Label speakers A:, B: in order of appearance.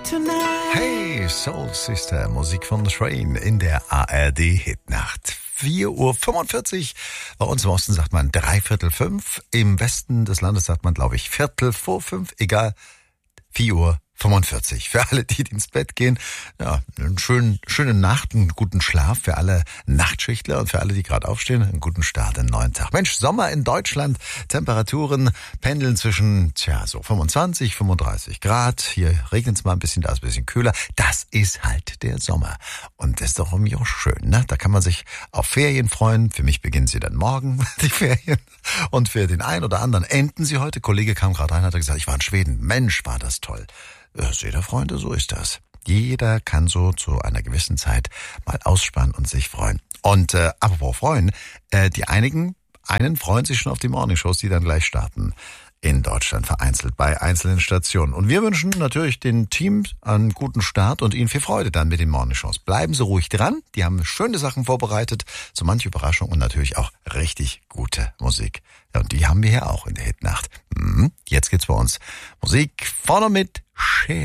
A: Hey, Soul Sister, Musik von The Train in der ARD Hitnacht. 4:45 Uhr. Bei uns im Osten sagt man 4:45. Im Westen des Landes sagt man, glaube ich, 4:45. Egal, 4:45 Uhr. Für alle, die ins Bett gehen, ja, eine schöne Nacht, einen guten Schlaf für alle Nachtschichtler und für alle, die gerade aufstehen, einen guten Start in den neuen Tag. Mensch, Sommer in Deutschland, Temperaturen pendeln zwischen, so 25, 35 Grad. Hier regnet es mal ein bisschen, da ist ein bisschen kühler. Das ist halt der Sommer. Und das ist doch irgendwie auch schön, ne? Da kann man sich auf Ferien freuen. Für mich beginnen sie dann morgen, die Ferien. Und für den einen oder anderen enden sie heute. Kollege kam gerade rein, hat gesagt, ich war in Schweden. Mensch, war das toll. Seht ihr, Freunde, so ist das. Jeder kann so zu einer gewissen Zeit mal ausspannen und sich freuen. Und apropos freuen, einen freuen sich schon auf die Morningshows, die dann gleich starten in Deutschland, vereinzelt bei einzelnen Stationen. Und wir wünschen natürlich den Teams einen guten Start und ihnen viel Freude dann mit den Morningshows. Bleiben Sie ruhig dran, die haben schöne Sachen vorbereitet, so manche Überraschung und natürlich auch richtig gute Musik. Ja, und die haben wir hier auch in der Hitnacht. Jetzt geht's bei uns Musik vorne mit Cher.